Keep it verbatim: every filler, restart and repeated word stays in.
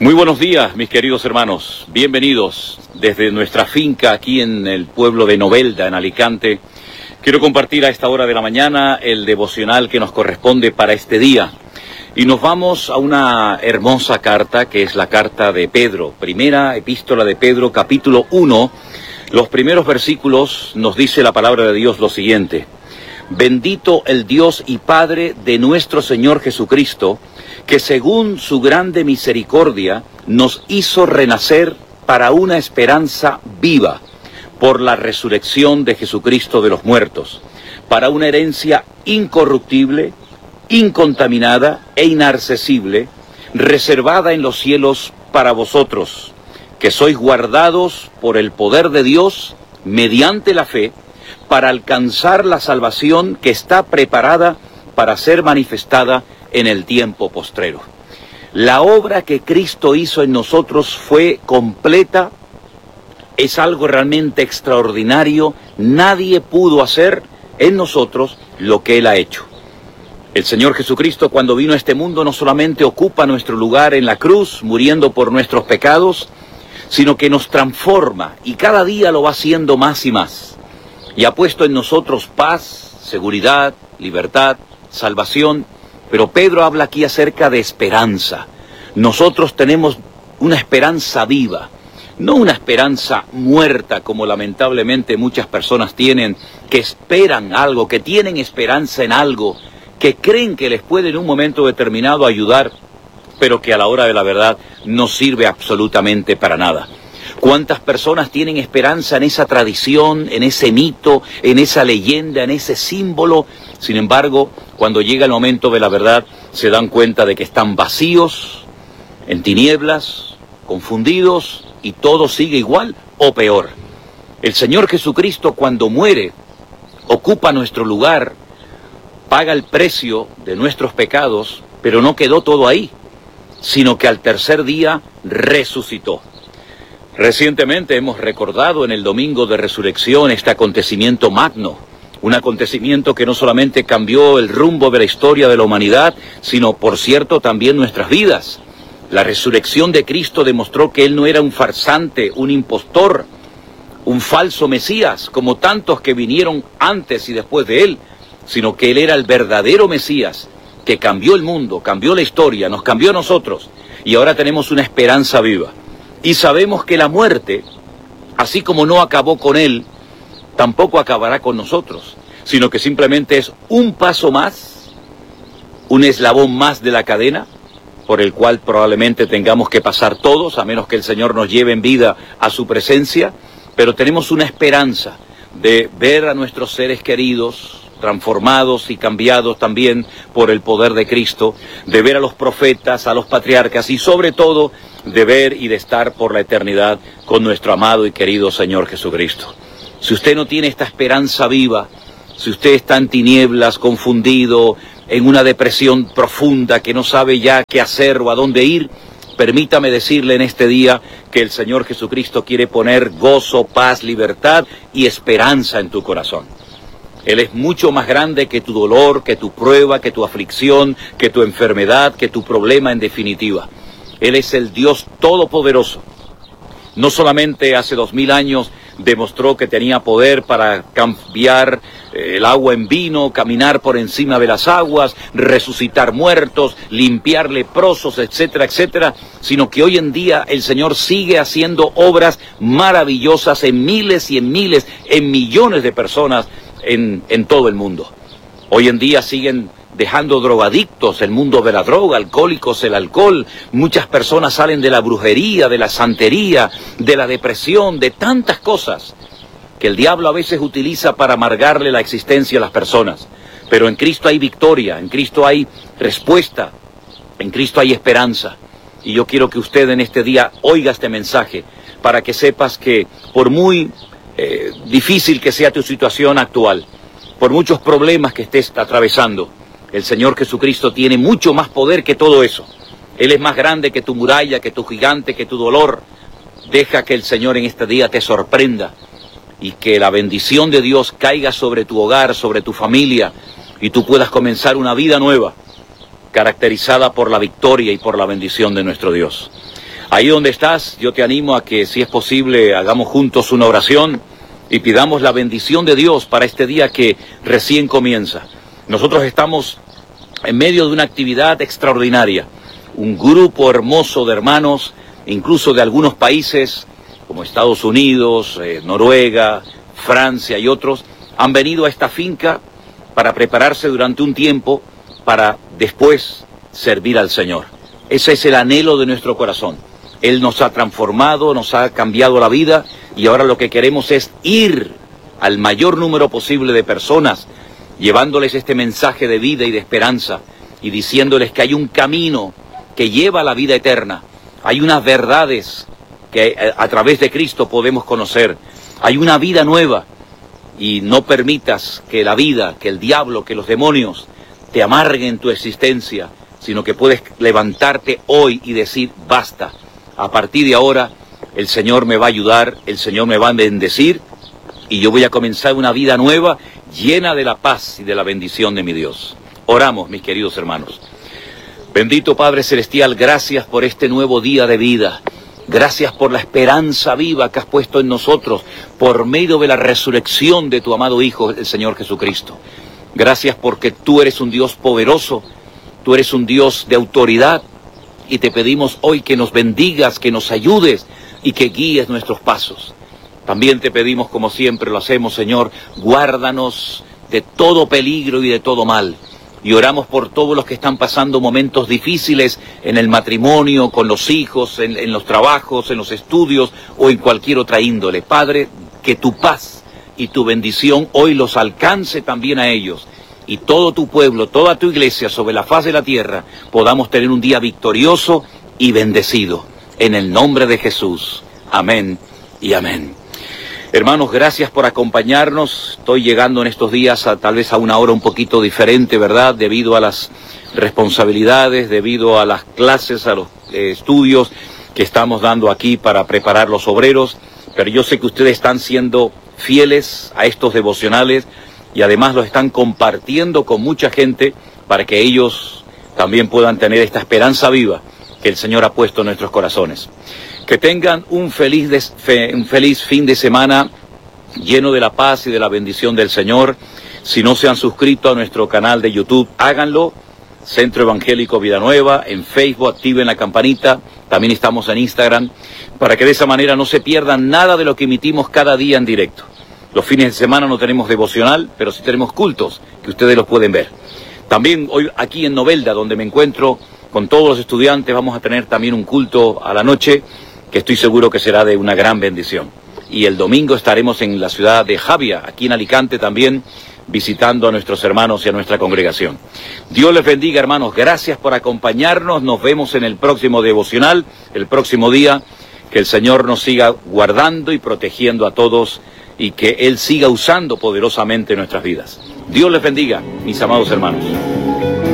Muy buenos días, mis queridos hermanos. Bienvenidos desde nuestra finca aquí en el pueblo de Novelda, en Alicante. Quiero compartir a esta hora de la mañana el devocional que nos corresponde para este día. Y nos vamos a una hermosa carta, que es la carta de Pedro, primera epístola de Pedro, capítulo uno. Los primeros versículos nos dice la palabra de Dios lo siguiente: Bendito el Dios y Padre de nuestro Señor Jesucristo, que según su grande misericordia nos hizo renacer para una esperanza viva por la resurrección de Jesucristo de los muertos, para una herencia incorruptible, incontaminada e inaccesible, reservada en los cielos para vosotros, que sois guardados por el poder de Dios mediante la fe, para alcanzar la salvación que está preparada para ser manifestada en el tiempo postrero. La obra que Cristo hizo en nosotros fue completa, es algo realmente extraordinario. Nadie pudo hacer en nosotros lo que Él ha hecho. El Señor Jesucristo, cuando vino a este mundo, no solamente ocupa nuestro lugar en la cruz, muriendo por nuestros pecados, sino que nos transforma, y cada día lo va haciendo más y más. Y ha puesto en nosotros paz, seguridad, libertad, salvación. Pero Pedro habla aquí acerca de esperanza. Nosotros tenemos una esperanza viva, no una esperanza muerta como lamentablemente muchas personas tienen, que esperan algo, que tienen esperanza en algo, que creen que les puede en un momento determinado ayudar, pero que a la hora de la verdad no sirve absolutamente para nada. ¿Cuántas personas tienen esperanza en esa tradición, en ese mito, en esa leyenda, en ese símbolo? Sin embargo, cuando llega el momento de la verdad, se dan cuenta de que están vacíos, en tinieblas, confundidos, y todo sigue igual o peor. El Señor Jesucristo, cuando muere, ocupa nuestro lugar, paga el precio de nuestros pecados, pero no quedó todo ahí, sino que al tercer día resucitó. Recientemente hemos recordado en el Domingo de Resurrección este acontecimiento magno, un acontecimiento que no solamente cambió el rumbo de la historia de la humanidad, sino, por cierto, también nuestras vidas. La resurrección de Cristo demostró que Él no era un farsante, un impostor, un falso Mesías, como tantos que vinieron antes y después de Él, sino que Él era el verdadero Mesías, que cambió el mundo, cambió la historia, nos cambió a nosotros, y ahora tenemos una esperanza viva. Y sabemos que la muerte, así como no acabó con Él, tampoco acabará con nosotros, sino que simplemente es un paso más, un eslabón más de la cadena, por el cual probablemente tengamos que pasar todos, a menos que el Señor nos lleve en vida a su presencia, pero tenemos una esperanza de ver a nuestros seres queridos transformados y cambiados también por el poder de Cristo, de ver a los profetas, a los patriarcas y sobre todo de ver y de estar por la eternidad con nuestro amado y querido Señor Jesucristo. Si usted no tiene esta esperanza viva, si usted está en tinieblas, confundido, en una depresión profunda que no sabe ya qué hacer o a dónde ir, permítame decirle en este día que el Señor Jesucristo quiere poner gozo, paz, libertad y esperanza en tu corazón. Él es mucho más grande que tu dolor, que tu prueba, que tu aflicción, que tu enfermedad, que tu problema en definitiva. Él es el Dios todopoderoso. No solamente hace dos mil años demostró que tenía poder para cambiar el agua en vino, caminar por encima de las aguas, resucitar muertos, limpiar leprosos, etcétera, etcétera, sino que hoy en día el Señor sigue haciendo obras maravillosas en miles y en miles, en millones de personas en, en todo el mundo. Hoy en día siguen dejando drogadictos, el mundo de la droga, alcohólicos, el alcohol. Muchas personas salen de la brujería, de la santería, de la depresión, de tantas cosas que el diablo a veces utiliza para amargarle la existencia a las personas. Pero en Cristo hay victoria, en Cristo hay respuesta, en Cristo hay esperanza. Y yo quiero que usted en este día oiga este mensaje para que sepas que por muy eh, difícil que sea tu situación actual, por muchos problemas que estés atravesando, el Señor Jesucristo tiene mucho más poder que todo eso. Él es más grande que tu muralla, que tu gigante, que tu dolor. Deja que el Señor en este día te sorprenda y que la bendición de Dios caiga sobre tu hogar, sobre tu familia, y tú puedas comenzar una vida nueva, caracterizada por la victoria y por la bendición de nuestro Dios. Ahí donde estás, yo te animo a que, si es posible, hagamos juntos una oración y pidamos la bendición de Dios para este día que recién comienza. Nosotros estamos en medio de una actividad extraordinaria, un grupo hermoso de hermanos, incluso de algunos países como Estados Unidos, eh, Noruega, Francia y otros, han venido a esta finca para prepararse durante un tiempo para después servir al Señor. Ese es el anhelo de nuestro corazón. Él nos ha transformado, nos ha cambiado la vida y ahora lo que queremos es ir al mayor número posible de personas, llevándoles este mensaje de vida y de esperanza y diciéndoles que hay un camino que lleva a la vida eterna. Hay unas verdades que a través de Cristo podemos conocer. Hay una vida nueva y no permitas que la vida, que el diablo, que los demonios te amarguen tu existencia, sino que puedes levantarte hoy y decir basta. A partir de ahora el Señor me va a ayudar, el Señor me va a bendecir y yo voy a comenzar una vida nueva llena de la paz y de la bendición de mi Dios. Oramos, mis queridos hermanos. Bendito Padre Celestial, gracias por este nuevo día de vida. Gracias por la esperanza viva que has puesto en nosotros por medio de la resurrección de tu amado Hijo, el Señor Jesucristo. Gracias porque tú eres un Dios poderoso, tú eres un Dios de autoridad y te pedimos hoy que nos bendigas, que nos ayudes y que guíes nuestros pasos. También te pedimos, como siempre lo hacemos, Señor, guárdanos de todo peligro y de todo mal. Y oramos por todos los que están pasando momentos difíciles en el matrimonio, con los hijos, en, en los trabajos, en los estudios o en cualquier otra índole. Padre, que tu paz y tu bendición hoy los alcance también a ellos. Y todo tu pueblo, toda tu iglesia sobre la faz de la tierra, podamos tener un día victorioso y bendecido. En el nombre de Jesús. Amén y amén. Hermanos, gracias por acompañarnos. Estoy llegando en estos días a tal vez a una hora un poquito diferente, ¿verdad? Debido a las responsabilidades, debido a las clases, a los eh, estudios que estamos dando aquí para preparar los obreros. Pero yo sé que ustedes están siendo fieles a estos devocionales y además los están compartiendo con mucha gente para que ellos también puedan tener esta esperanza viva que el Señor ha puesto en nuestros corazones. Que tengan un feliz, de, fe, un feliz fin de semana lleno de la paz y de la bendición del Señor. Si no se han suscrito a nuestro canal de YouTube, háganlo. Centro Evangélico Vida Nueva. En Facebook, activen la campanita. También estamos en Instagram, para que de esa manera no se pierdan nada de lo que emitimos cada día en directo. Los fines de semana no tenemos devocional, pero sí tenemos cultos, que ustedes los pueden ver. También hoy aquí en Novelda, donde me encuentro con todos los estudiantes, vamos a tener también un culto a la noche, que estoy seguro que será de una gran bendición. Y el domingo estaremos en la ciudad de Javia, aquí en Alicante también, visitando a nuestros hermanos y a nuestra congregación. Dios les bendiga, hermanos. Gracias por acompañarnos. Nos vemos en el próximo devocional, el próximo día. Que el Señor nos siga guardando y protegiendo a todos y que Él siga usando poderosamente nuestras vidas. Dios les bendiga, mis amados hermanos.